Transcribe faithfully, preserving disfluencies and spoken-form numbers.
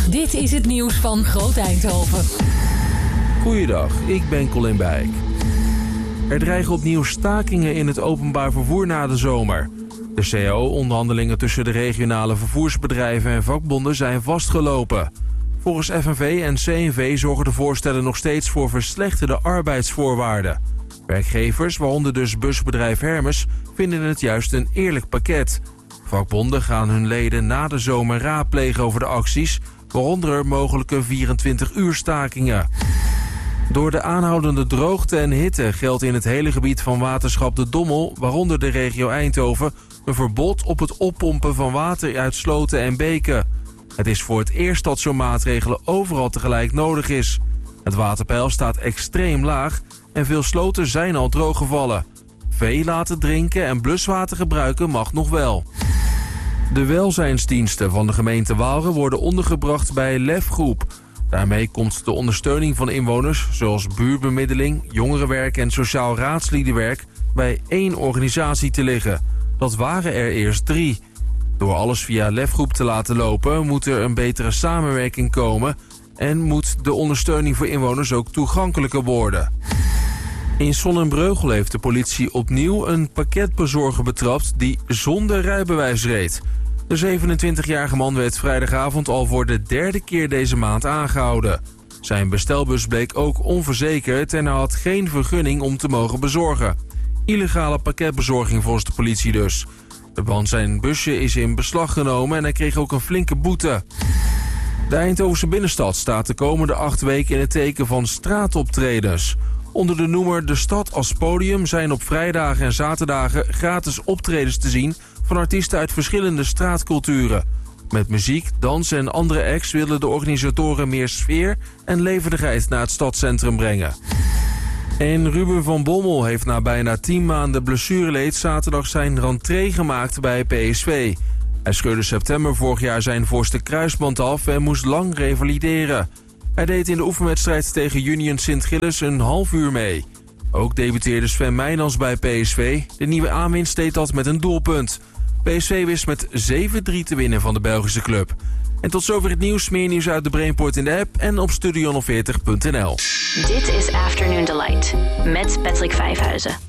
Dit is het nieuws van Groot Eindhoven. Goeiedag, ik ben Colin Bijk. Er dreigen opnieuw stakingen in het openbaar vervoer na de zomer. De C A O-onderhandelingen tussen de regionale vervoersbedrijven en vakbonden zijn vastgelopen. Volgens F N V en C N V zorgen de voorstellen nog steeds voor verslechterde arbeidsvoorwaarden. Werkgevers, waaronder dus busbedrijf Hermes, vinden het juist een eerlijk pakket. Vakbonden gaan hun leden na de zomer raadplegen over de acties, waaronder mogelijke vierentwintig uur stakingen. Door de aanhoudende droogte en hitte geldt in het hele gebied van waterschap de Dommel, waaronder de regio Eindhoven, een verbod op het oppompen van water uit sloten en beken. Het is voor het eerst dat zo'n maatregel overal tegelijk nodig is. Het waterpeil staat extreem laag en veel sloten zijn al drooggevallen. Vee laten drinken en bluswater gebruiken mag nog wel. De welzijnsdiensten van de gemeente Waalre worden ondergebracht bij Lefgroep. Daarmee komt de ondersteuning van inwoners, zoals buurbemiddeling, jongerenwerk en sociaal raadsliedenwerk, bij één organisatie te liggen. Dat waren er eerst drie. Door alles via Lefgroep te laten lopen moet er een betere samenwerking komen en moet de ondersteuning voor inwoners ook toegankelijker worden. In Sonnenbreugel heeft de politie opnieuw een pakketbezorger betrapt die zonder rijbewijs reed. De zevenentwintigjarige man werd vrijdagavond al voor de derde keer deze maand aangehouden. Zijn bestelbus bleek ook onverzekerd en hij had geen vergunning om te mogen bezorgen. Illegale pakketbezorging volgens de politie dus. Want zijn busje is in beslag genomen en hij kreeg ook een flinke boete. De Eindhovense binnenstad staat de komende acht weken in het teken van straatoptredens. Onder de noemer De Stad als Podium zijn op vrijdagen en zaterdagen gratis optredens te zien van artiesten uit verschillende straatculturen. Met muziek, dans en andere acts willen de organisatoren meer sfeer en levendigheid naar het stadscentrum brengen. En Ruben van Bommel heeft na bijna tien maanden blessureleed zaterdag zijn rentree gemaakt bij P S V. Hij scheurde september vorig jaar zijn voorste kruisband af en moest lang revalideren. Hij deed in de oefenwedstrijd tegen Union Sint-Gilles een half uur mee. Ook debuteerde Sven Meijnans bij P S V. De nieuwe aanwinst deed dat met een doelpunt. P S V wist met zeven drie te winnen van de Belgische club. En tot zover het nieuws. Meer nieuws uit de Brainport in de app en op studio veertig punt n l. Dit is Afternoon Delight met Patrick Vijfhuizen.